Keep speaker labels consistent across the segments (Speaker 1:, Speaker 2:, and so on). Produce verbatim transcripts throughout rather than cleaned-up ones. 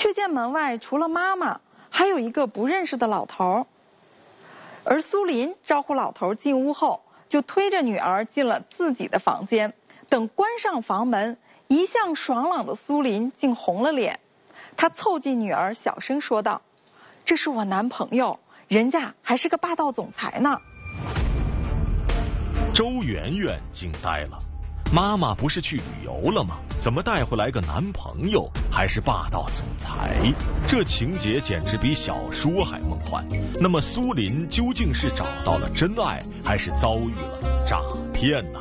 Speaker 1: 却见门外除了妈妈，还有一个不认识的老头。而苏林招呼老头进屋后，就推着女儿进了自己的房间。等关上房门，一向爽朗的苏林竟红了脸。他凑近女儿，小声说道：“这是我男朋友，人家还是个霸道总裁呢。”
Speaker 2: 周圆圆惊呆了，妈妈不是去旅游了吗？怎么带回来个男朋友，还是霸道总裁？这情节简直比小说还梦幻。那么苏林究竟是找到了真爱，还是遭遇了诈骗呢？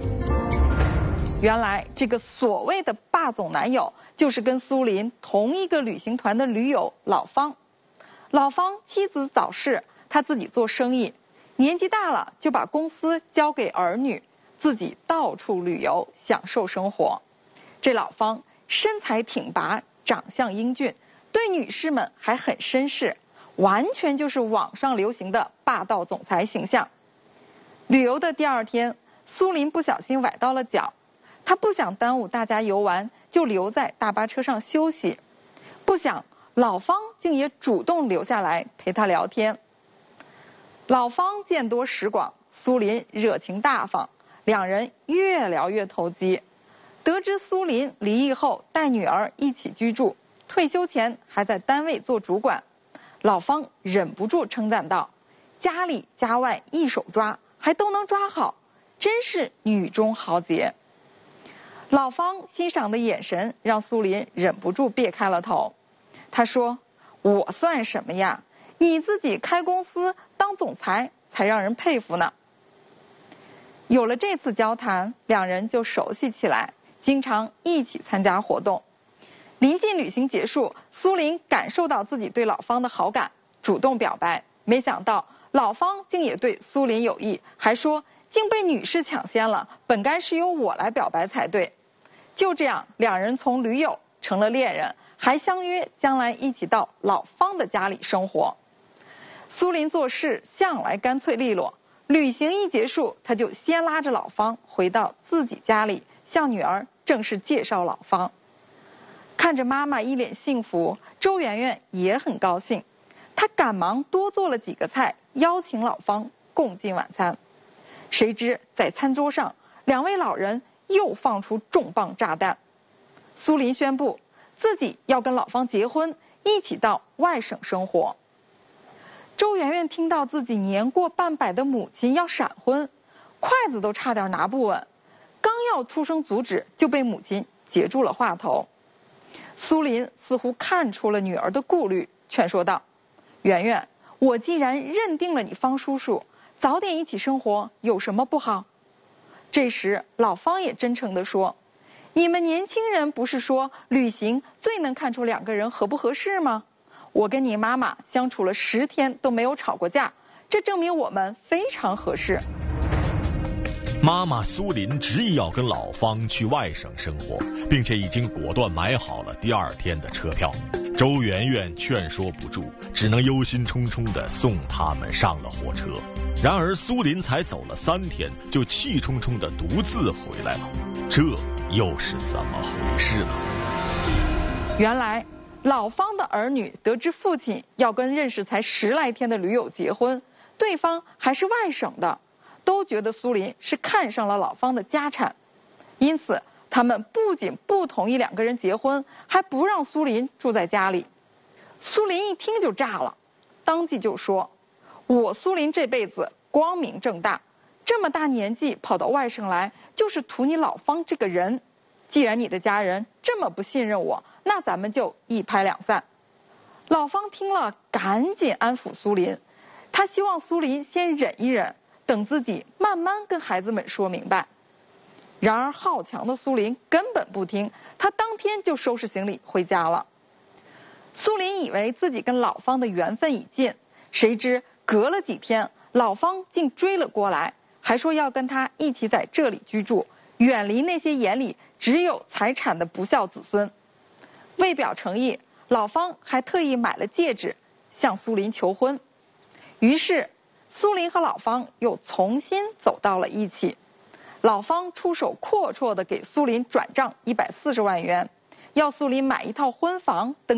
Speaker 1: 原来这个所谓的霸总男友，就是跟苏林同一个旅行团的驴友老方。老方妻子早逝，他自己做生意，年纪大了就把公司交给儿女，自己到处旅游，享受生活。这老方身材挺拔，长相英俊，对女士们还很绅士，完全就是网上流行的霸道总裁形象。旅游的第二天，苏林不小心崴到了脚，他不想耽误大家游玩，就留在大巴车上休息。不想老方竟也主动留下来陪他聊天。老方见多识广，苏林热情大方，两人越聊越投机。得知苏林离异后带女儿一起居住，退休前还在单位做主管，老方忍不住称赞道：“家里家外一手抓，还都能抓好，真是女中豪杰。”老方欣赏的眼神让苏林忍不住别开了头。他说：“我算什么呀？你自己开公司当总裁才让人佩服呢。”有了这次交谈，两人就熟悉起来，经常一起参加活动。临近旅行结束，苏林感受到自己对老方的好感，主动表白。没想到老方竟也对苏林有意，还说竟被女士抢先了，本该是由我来表白才对。就这样，两人从驴友成了恋人，还相约将来一起到老方的家里生活。苏林做事向来干脆利落，旅行一结束，他就先拉着老方回到自己家里，向女儿正式介绍老方。看着妈妈一脸幸福，周圆圆也很高兴，她赶忙多做了几个菜，邀请老方共进晚餐。谁知在餐桌上，两位老人又放出重磅炸弹。苏林宣布自己要跟老方结婚，一起到外省生活。周圆圆听到自己年过半百的母亲要闪婚，筷子都差点拿不稳，刚要出声阻止，就被母亲截住了话头。苏林似乎看出了女儿的顾虑，劝说道：“圆圆，我既然认定了你方叔叔，早点一起生活有什么不好？”这时老方也真诚地说：“你们年轻人不是说旅行最能看出两个人合不合适吗？我跟你妈妈相处了十天都没有吵过架，这证明我们非常合适。”
Speaker 2: 妈妈苏林执意要跟老方去外省生活，并且已经果断买好了第二天的车票。周圆圆劝说不住，只能忧心忡忡地送他们上了火车。然而苏林才走了三天，就气冲冲地独自回来了，这又是怎么回事呢？
Speaker 1: 原来老方的儿女得知父亲要跟认识才十来天的驴友结婚，对方还是外省的，都觉得苏林是看上了老方的家产，因此他们不仅不同意两个人结婚，还不让苏林住在家里。苏林一听就炸了，当即就说：“我苏林这辈子光明正大，这么大年纪跑到外省来，就是图你老方这个人。既然你的家人这么不信任我，那咱们就一拍两散。”老方听了赶紧安抚苏林，他希望苏林先忍一忍，等自己慢慢跟孩子们说明白。然而好强的苏林根本不听，他当天就收拾行李回家了。苏林以为自己跟老方的缘分已尽，谁知隔了几天，老方竟追了过来，还说要跟他一起在这里居住，远离那些眼里只有财产的不孝子孙。为表诚意，老方还特意买了戒指向苏林求婚。于是苏林和老方又重新走到了一起。老方出手阔绰地给苏林转账一百四十万元，要苏林买一套婚房等